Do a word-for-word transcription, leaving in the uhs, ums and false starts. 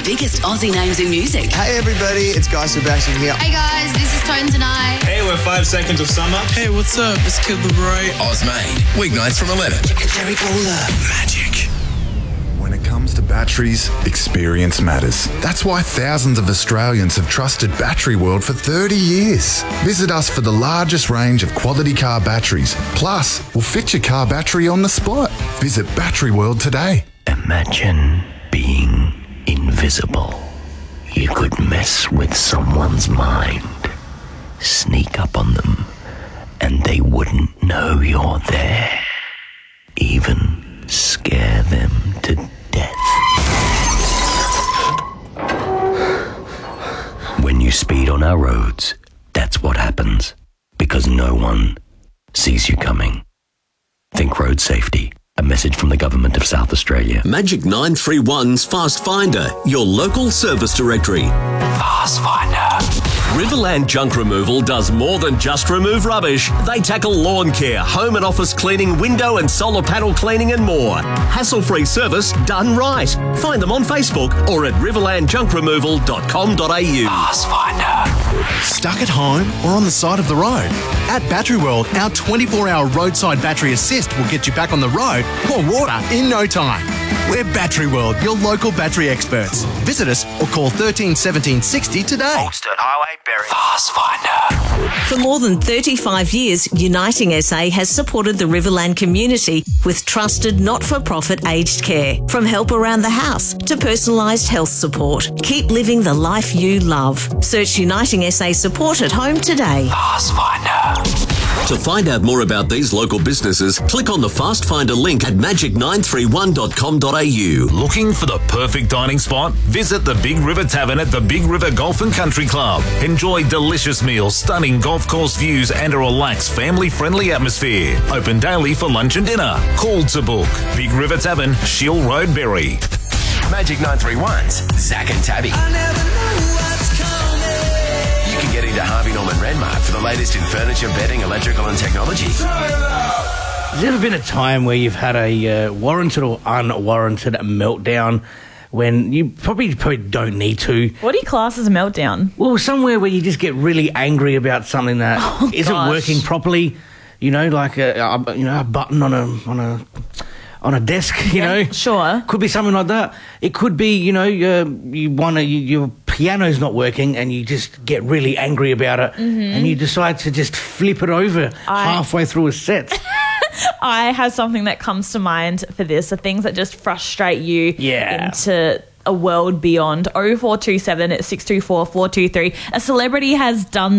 biggest Aussie names in music. Hey everybody, it's Guy Sebastian here. Hey guys, this is Tones and I. Hey, we're Five Seconds of Summer. Hey, what's up? It's Kid Laroi. Ozmade, weeknights from eleven. Jerry Bowler. Magic. When it comes to batteries, experience matters. That's why thousands of Australians have trusted Battery World for thirty years. Visit us for the largest range of quality car batteries. Plus, we'll fit your car battery on the spot. Visit Battery World today. Imagine being invisible. You could mess with someone's mind, sneak up on them, and they wouldn't know you're there. Even scare them to death. When you speed on our roads, that's what happens, because no one sees you coming. Think road safety. A message from the Government of South Australia. Magic nine three one's Fast Finder, your local service directory. Fast Finder. Riverland Junk Removal does more than just remove rubbish. They tackle lawn care, home and office cleaning, window and solar panel cleaning and more. Hassle-free service done right. Find them on Facebook or at riverland junk removal dot com dot a u. Fast Finder. Stuck at home or on the side of the road? At Battery World, our twenty-four hour roadside battery assist will get you back on the road or water in no time. We're Battery World, your local battery experts. Visit us or call thirteen seventeen sixty today. Oldstone Highway, Berry. Fast Finder. For more than thirty-five years, Uniting S A has supported the Riverland community with trusted not-for-profit aged care. From help around the house to personalised health support. Keep living the life you love. Search Uniting S A support at home today. Fast Finder. To find out more about these local businesses, click on the Fast Finder link at magic nine three one dot com dot a u. Looking for the perfect dining spot? Visit the Big River Tavern at the Big River Golf and Country Club. Enjoy delicious meals, stunning golf course views and a relaxed family-friendly atmosphere. Open daily for lunch and dinner. Call to book. Big River Tavern, Shield Road, Berry. Magic nine three one's Zach and Tabby. I never know what's coming. You can get into Harvey Norman Redmark for the latest in furniture, bedding, electrical and technology. Has there ever been a time where you've had a uh, warranted or unwarranted meltdown when you probably probably don't need to? What do you class as a meltdown? Well, somewhere where you just get really angry about something that oh, isn't gosh. working properly. You know, like a, a you know a button on a on a on a desk. You yeah, know, sure. Could be something like that. It could be you know uh, you want to you, your piano's not working and you just get really angry about it, mm-hmm. and you decide to just flip it over I... halfway through a set. I have something that comes to mind for this, the things that just frustrate you yeah. into a world beyond. oh four two seven, six two four, four two three. A celebrity has done